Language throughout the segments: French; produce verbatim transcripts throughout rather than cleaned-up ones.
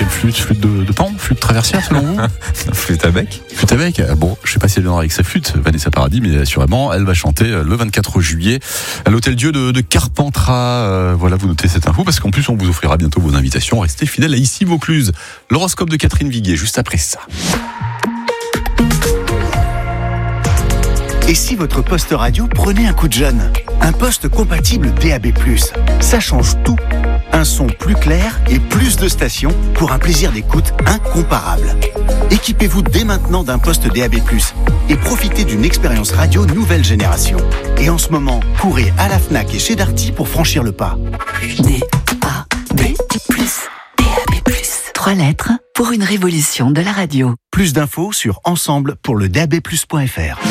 flûte, flûte de, de pan, flûte traversière selon vous? Flûte à bec. Flûte à bec. Bon, je sais pas si elle viendra avec sa flûte, Vanessa Paradis, mais assurément, elle va chanter le vingt-quatre juillet à l'Hôtel-Dieu de, de Carpentras. Euh, voilà, vous notez cette info parce qu'en plus, on vous offrira bientôt vos invitations. Restez fidèles à Ici Vaucluse. L'horoscope de Catherine Viguier, juste après ça. Et si votre poste radio prenait un coup de jeune? Un poste compatible D A B plus. Ça change tout. Un son plus clair et plus de stations pour un plaisir d'écoute incomparable. Équipez-vous dès maintenant d'un poste D A B plus et profitez d'une expérience radio nouvelle génération. Et en ce moment, courez à la Fnac et chez Darty pour franchir le pas. D A B plus. D A B plus. Trois lettres pour une révolution de la radio. Plus d'infos sur ensemble pour le D A B plus point F R.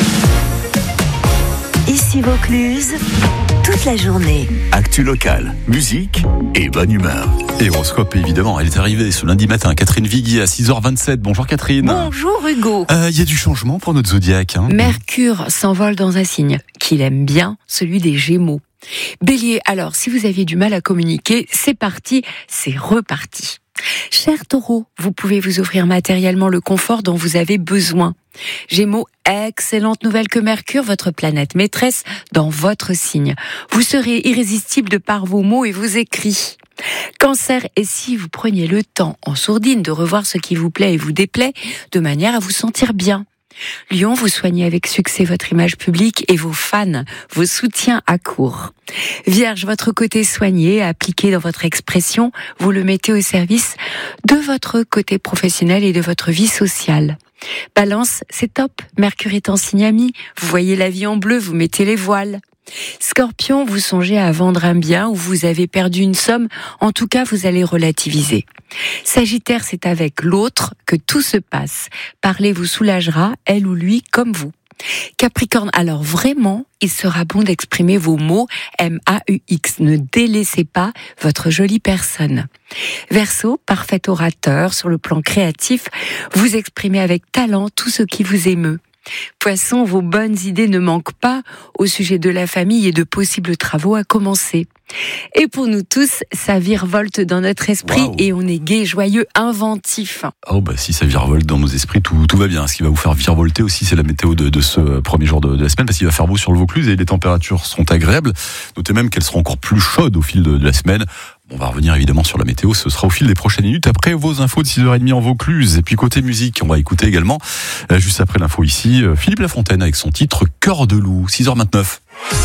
Ici Vaucluse, toute la journée. Actu locale, musique et bonne humeur. Et horoscope, évidemment, elle est arrivée ce lundi matin. Catherine Viguier à six heures vingt-sept. Bonjour Catherine. Bonjour Hugo. Il euh, y a du changement pour notre zodiaque. Hein. Mercure s'envole dans un signe qu'il aime bien, celui des Gémeaux. Bélier, alors si vous aviez du mal à communiquer, c'est parti, c'est reparti. Cher Taureau, vous pouvez vous offrir matériellement le confort dont vous avez besoin. Gémeaux, excellente nouvelle que Mercure, votre planète maîtresse, dans votre signe. Vous serez irrésistible de par vos mots et vos écrits. Cancer, et si vous preniez le temps en sourdine de revoir ce qui vous plaît et vous déplaît, de manière à vous sentir bien. Lion, vous soignez avec succès votre image publique et vos fans, vos soutiens à court. Vierge, votre côté soigné, appliqué dans votre expression, vous le mettez au service de votre côté professionnel et de votre vie sociale. Balance, c'est top, Mercure est en signe ami, vous voyez la vie en bleu, vous mettez les voiles. Scorpion, vous songez à vendre un bien ou vous avez perdu une somme, en tout cas vous allez relativiser. Sagittaire, c'est avec l'autre que tout se passe. Parler vous soulagera, elle ou lui comme vous. Capricorne, alors vraiment, il sera bon d'exprimer vos mots M A U X. Ne délaissez pas votre jolie personne. Verseau, parfait orateur sur le plan créatif, vous exprimez avec talent tout ce qui vous émeut. Poisson, vos bonnes idées ne manquent pas au sujet de la famille et de possibles travaux à commencer. Et pour nous tous, ça virevolte dans notre esprit wow. Et on est gai, joyeux, inventif. Oh bah si ça virevolte dans nos esprits, tout, tout va bien. Ce qui va vous faire virevolter aussi, c'est la météo de, de ce premier jour de, de la semaine, parce qu'il va faire beau sur le Vaucluse et les températures seront agréables. Notez même qu'elles seront encore plus chaudes au fil de, de la semaine. On va revenir évidemment sur la météo, ce sera au fil des prochaines minutes, après vos infos de six heures trente en Vaucluse. Et puis côté musique, on va écouter également, euh, juste après l'info ici, euh, Philippe Lafontaine avec son titre Cœur de loup, six heures vingt-neuf.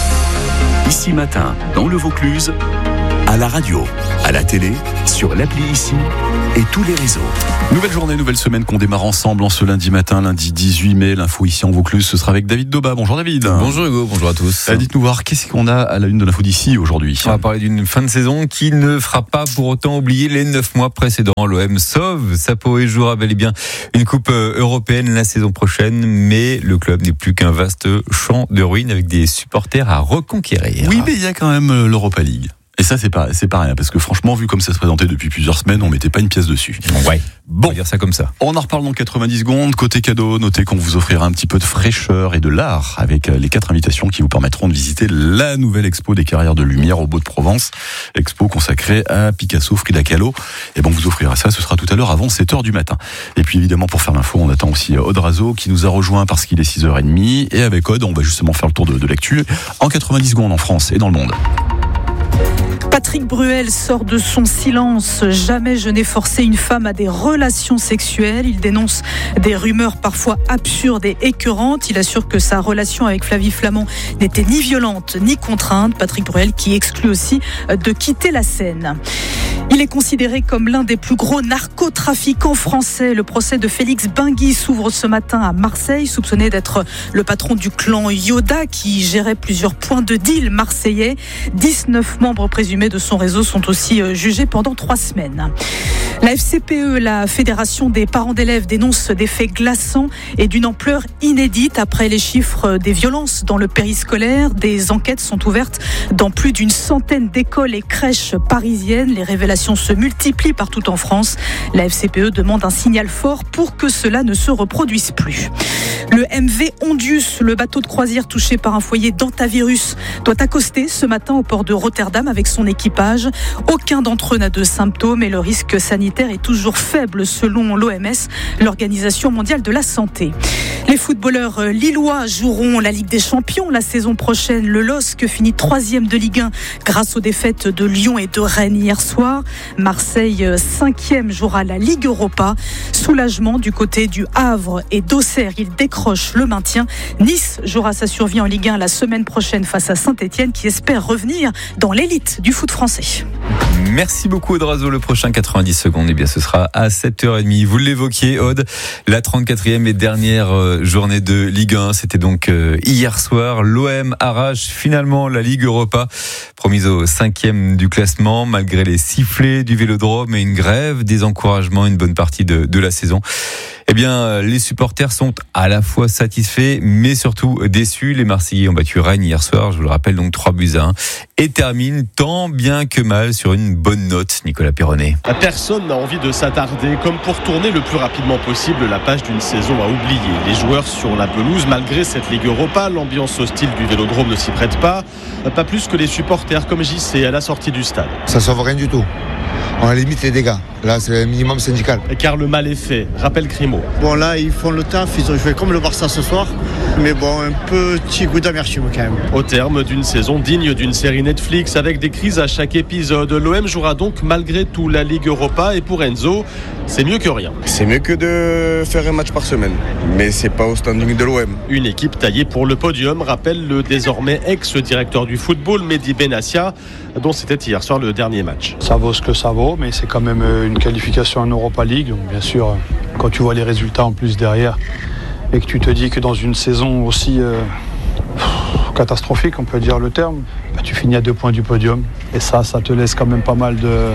Ici matin, dans le Vaucluse, à la radio, à la télé, sur l'appli Ici et tous les réseaux. Nouvelle journée, nouvelle semaine qu'on démarre ensemble en ce lundi matin, lundi dix-huit mai. L'info ici en Vaucluse, ce sera avec David Doba. Bonjour David. Bonjour Hugo, bonjour à tous. Euh, dites-nous voir, qu'est-ce qu'on a à la une de l'info d'ici aujourd'hui? On va parler d'une fin de saison qui ne fera pas pour autant oublier les neuf mois précédents. L'O M sauve sa peau et jouera bel et bien une coupe européenne la saison prochaine, mais le club n'est plus qu'un vaste champ de ruines avec des supporters à reconquérir. Oui, mais il y a quand même l'Europa League. Et ça, c'est pas, c'est pas rien, parce que franchement, vu comme ça se présentait depuis plusieurs semaines, on mettait pas une pièce dessus. Ouais. Bon. On va dire ça comme ça. On en reparle dans quatre-vingt-dix secondes. Côté cadeau, notez qu'on vous offrira un petit peu de fraîcheur et de l'art avec les quatre invitations qui vous permettront de visiter la nouvelle expo des carrières de lumière au Beau de Provence. Expo consacrée à Picasso, Frida Kahlo. Et bon, on vous offrira ça, ce sera tout à l'heure avant sept heures du matin. Et puis évidemment, pour faire l'info, on attend aussi Aude Razo qui nous a rejoint parce qu'il est six heures trente. Et avec Aude, on va justement faire le tour de, de l'actu en quatre-vingt-dix secondes en France et dans le monde. Patrick Bruel sort de son silence. Jamais je n'ai forcé une femme à des relations sexuelles. Il dénonce des rumeurs parfois absurdes et écœurantes. Il assure que sa relation avec Flavie Flament n'était ni violente ni contrainte. Patrick Bruel qui exclut aussi de quitter la scène. Il est considéré comme l'un des plus gros narcotrafiquants français. Le procès de Félix Benguy s'ouvre ce matin à Marseille, soupçonné d'être le patron du clan Yoda qui gérait plusieurs points de deal marseillais. dix-neuf membres présumés de son réseau sont aussi jugés pendant trois semaines. La F C P E, la Fédération des parents d'élèves, dénonce des faits glaçants et d'une ampleur inédite. Après les chiffres des violences dans le périscolaire, des enquêtes sont ouvertes dans plus d'une centaine d'écoles et crèches parisiennes. Les révélations manifestations se multiplient partout en France. La F C P E demande un signal fort pour que cela ne se reproduise plus. Le M V Ondius, le bateau de croisière touché par un foyer d'hantavirus, doit accoster ce matin au port de Rotterdam avec son équipage. Aucun d'entre eux n'a de symptômes et le risque sanitaire est toujours faible selon l'O M S, l'Organisation mondiale de la santé. Les footballeurs lillois joueront la Ligue des Champions la saison prochaine. Le L O S C finit troisième de Ligue un grâce aux défaites de Lyon et de Rennes hier soir. Marseille, cinquième, jouera la Ligue Europa. Soulagement du côté du Havre et d'Auxerre. Il décroche le maintien. Nice jouera sa survie en Ligue un la semaine prochaine face à Saint-Etienne qui espère revenir dans l'élite du foot français. Merci beaucoup Aude. Le prochain quatre-vingt-dix secondes, eh bien, ce sera à sept heures trente. Vous l'évoquiez, Aude, la trente-quatrième et dernière journée de Ligue un. C'était donc hier soir. L'O M arrache finalement la Ligue Europa, promise au cinquième du classement, malgré les sifflets du Vélodrome et une grève des encouragements une bonne partie de, de la saison. Eh bien, les supporters sont à la fois satisfaits, mais surtout déçus. Les Marseillais ont battu Rennes hier soir, je vous le rappelle, donc trois buts à un, et terminent tant bien que mal sur une bonne note. Nicolas Perronnet. Personne n'a envie de s'attarder, comme pour tourner le plus rapidement possible la page d'une saison à oublier. Les joueurs sur la pelouse, malgré cette Ligue Europa, l'ambiance hostile du Vélodrome ne s'y prête pas. Pas plus que les supporters, comme J C à la sortie du stade. Ça sauve rien du tout. On limite les dégâts. Là, c'est le minimum syndical. Car le mal est fait, rappelle Crimo. Bon, là, ils font le taf. Ils ont joué comme le Barça ce soir. Mais bon, un petit goût d'amertume quand même. Au terme d'une saison digne d'une série Netflix avec des crises à chaque épisode, l'O M jouera donc malgré tout la Ligue Europa. Et pour Enzo, c'est mieux que rien. C'est mieux que de faire un match par semaine. Mais c'est pas au standing de l'O M. Une équipe taillée pour le podium, rappelle le désormais ex-directeur du football, Mehdi Benassia, dont c'était hier soir le dernier match. Ça vaut ce que ça vaut, mais c'est quand même une qualification en Europa League. Donc bien sûr, quand tu vois les résultats en plus derrière et que tu te dis que dans une saison aussi euh, catastrophique, on peut dire le terme, bah, tu finis à deux points du podium. Et ça, ça te laisse quand même pas mal de...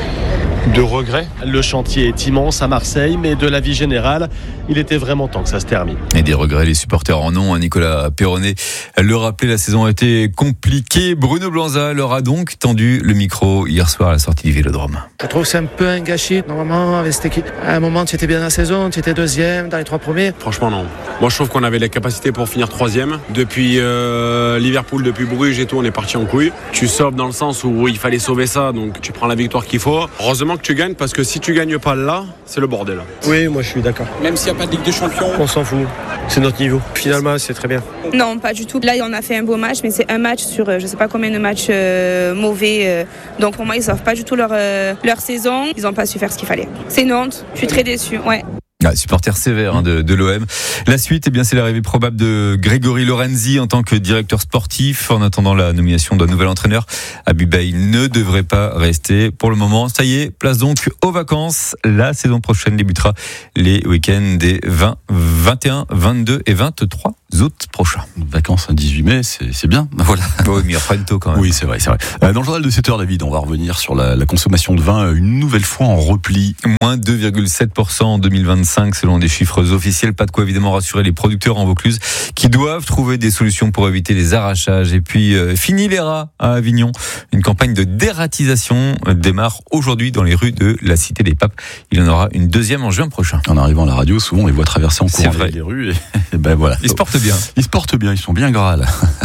de regrets. Le chantier est immense à Marseille, mais de la vie générale, il était vraiment temps que ça se termine. Et des regrets, les supporters en ont. Nicolas Perronnet le rappelait, la saison a été compliquée. Bruno Blanza leur a donc tendu le micro hier soir à la sortie du Vélodrome. Je trouve que c'est un peu un gâchis. Normalement, avec cette équipe, à un moment, tu étais bien dans la saison, tu étais deuxième dans les trois premiers. Franchement, non. Moi, je trouve qu'on avait les capacités pour finir troisième. Depuis euh, Liverpool, depuis Bruges et tout, on est parti en couille. Tu sauves dans le sens où il fallait sauver ça, donc tu prends la victoire qu'il faut. Heureusement que tu gagnes, parce que si tu gagnes pas là, c'est le bordel. Oui, moi je suis d'accord. Même s'il n'y a pas de Ligue des Champions, on s'en fout. C'est notre niveau. Finalement, c'est très bien. Non, pas du tout. Là, on a fait un beau match, mais c'est un match sur euh, je sais pas combien de matchs euh, mauvais. Euh, donc pour moi, ils ne sauvent pas du tout leur, euh, leur saison. Ils n'ont pas su faire ce qu'il fallait. C'est une honte. Je suis très déçue. Ouais. Ah, supporter sévère hein, de, de l'O M. La suite, eh bien, c'est l'arrivée probable de Grégory Lorenzi en tant que directeur sportif. En attendant la nomination d'un nouvel entraîneur, Abubaï ne devrait pas rester pour le moment. Ça y est, place donc aux vacances. La saison prochaine débutera les week-ends des vingt, vingt et un, vingt-deux et vingt-trois août prochains. Vacances à dix-huit mai, c'est, c'est bien. Voilà. Oui, mais il tôt quand même. Oui, c'est vrai, c'est vrai. Dans le journal de sept heures, David, on va revenir sur la, la consommation de vin une nouvelle fois en repli. Moins deux virgule sept pour cent en deux mille vingt-cinq selon des chiffres officiels. Pas de quoi évidemment rassurer les producteurs en Vaucluse qui doivent trouver des solutions pour éviter les arrachages. Et puis, euh, fini les rats à Avignon. Une campagne de dératisation démarre aujourd'hui dans les rues de la Cité des Papes. Il y en aura une deuxième en juin prochain. En arrivant à la radio, souvent on les voit traverser en courant les rues. Et, et ben voilà. Ils se portent bien. Ils se portent bien, ils sont bien gras là.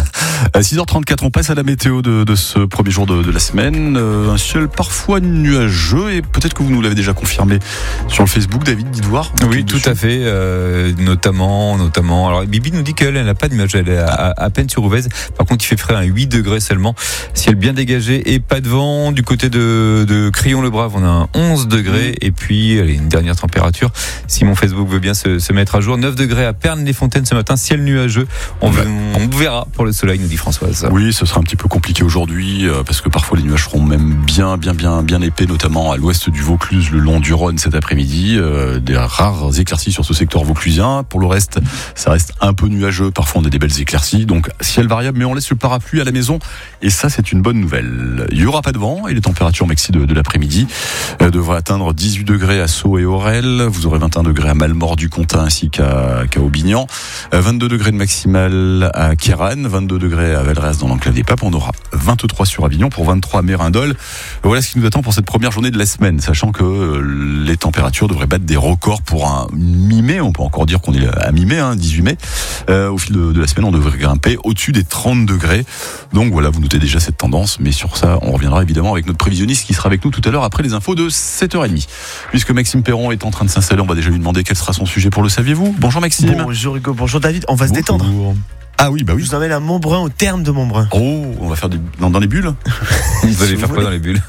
À six heures trente-quatre, on passe à la météo de, de ce premier jour de, de la semaine. Euh, un ciel parfois nuageux et peut-être que vous nous l'avez déjà confirmé sur le Facebook, David, dites voir. Oui, tout à fait. Euh, notamment, notamment. Alors, Bibi nous dit qu'elle n'a pas de nuages, elle est à, à, à peine sur Ouvèze. Par contre, il fait frais à huit degrés seulement. Ciel bien dégagé et pas de vent. Du côté de, de Crillon-le-Brave, on a un onze degrés. Et puis, allez, une dernière température. Si mon Facebook veut bien se, se mettre à jour, neuf degrés à Pernes-les-Fontaines ce matin. Ciel nuageux. On, ouais. on verra pour le soleil, nous dit Françoise. Oui, ce sera un petit peu compliqué aujourd'hui euh, parce que parfois les nuages seront même bien, bien, bien, bien épais, notamment à l'ouest du Vaucluse, le long du Rhône cet après-midi. Euh, des rares éclaircies sur ce secteur vauclusien. Pour le reste, ça reste un peu nuageux. Parfois, on a des belles éclaircies. Donc, ciel variable, mais on laisse le parapluie à la maison. Et ça, c'est une bonne nouvelle. Il n'y aura pas de vent et les températures maxi de, de l'après-midi euh, devraient atteindre dix-huit degrés à Sceaux et Aurel. Vous aurez vingt et un degrés à Malmort-du-Comtat ainsi qu'à, qu'à Aubignan. Euh, vingt-deux degrés de maximal à Kéranne. vingt-deux degrés degrés à Valréas dans l'enclave des Papes. On aura vingt-trois sur Avignon pour vingt-trois à Mérindol. Voilà ce qui nous attend pour cette première journée de la semaine, sachant que les températures devraient battre des records pour un mi-mai. On peut encore dire qu'on est à mi-mai, hein, dix-huit mai. Euh, au fil de, de la semaine, on devrait grimper au-dessus des trente degrés. Donc voilà, vous notez déjà cette tendance. Mais sur ça, on reviendra évidemment avec notre prévisionniste qui sera avec nous tout à l'heure après les infos de sept heures trente. Puisque Maxime Perron est en train de s'installer, on va déjà lui demander quel sera son sujet pour le saviez-vous. Bonjour Maxime. Bonjour Hugo, bonjour David. On va Bonjour. se détendre. Ah oui, bah oui. Je vous emmène à Montbrun, au terme de Montbrun. Oh, on va faire des, dans, dans les bulles. Vous allez faire quoi dans les bulles?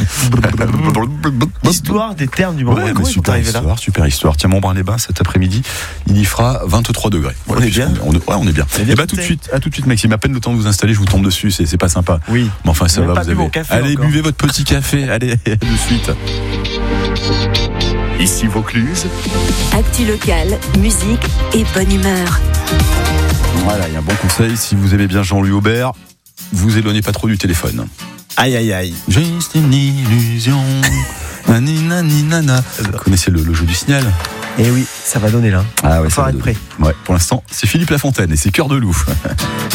L'histoire des termes du Montbrun. Ouais, Comment super arrivé là? histoire, super histoire. Tiens, Montbrun-les-Bains cet après-midi, il y fera vingt-trois degrés. Voilà, on est bien. On, on, ouais, on est bien. Et bah tout de suite, à tout de suite, Maxime. À peine le temps de vous installer, je vous tombe dessus. C'est, c'est pas sympa. Oui. Mais enfin, ça Même va. pas Vous bu avez. mon café Allez, encore. buvez votre petit café. Allez, de suite. Ici Vaucluse. Actu locale, musique et bonne humeur. Voilà, il y a un bon conseil. Si vous aimez bien Jean-Louis Aubert, vous éloignez pas trop du téléphone. Aïe aïe aïe. Juste une illusion. Nani, nani, nana. Vous connaissez le, le jeu du signal? Eh oui, ça va donner là. Ah ouais, faut ça va être prêt. Ouais, pour l'instant, c'est Philippe Lafontaine et c'est Cœur de loup.